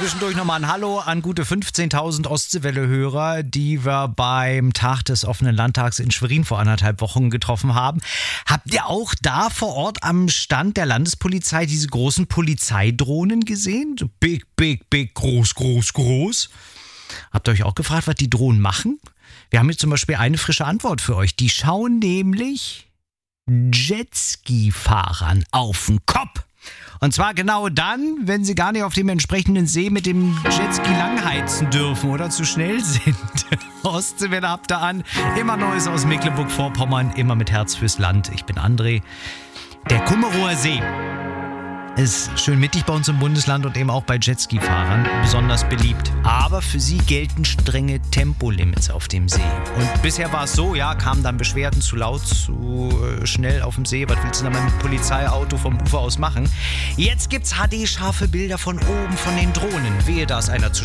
Zwischendurch nochmal ein Hallo an gute 15.000 Ostseewelle-Hörer, die wir beim Tag des offenen Landtags in Schwerin vor 1,5 Wochen getroffen haben. Habt ihr auch da vor Ort am Stand der Landespolizei diese großen Polizeidrohnen gesehen? So big, big, big, groß, groß, groß. Habt ihr euch auch gefragt, was die Drohnen machen? Wir haben jetzt zum Beispiel eine frische Antwort für euch. Die schauen nämlich Jetski-Fahrern auf den Kopf. Und zwar genau dann, wenn sie gar nicht auf dem entsprechenden See mit dem Jetski langheizen dürfen oder zu schnell sind. Ostseewelle habt ihr an. Immer Neues aus Mecklenburg-Vorpommern, immer mit Herz fürs Land. Ich bin André. Der Kummerower See ist schön mittig bei uns im Bundesland und eben auch bei Jetski-Fahrern besonders beliebt. Aber für sie gelten strenge Tempolimits auf dem See. Und bisher war es so, ja, kamen dann Beschwerden, zu laut, zu schnell auf dem See. Was willst du denn mit dem Polizeiauto vom Ufer aus machen? Jetzt gibt's HD-scharfe Bilder von oben von den Drohnen. Wehe, da ist einer zu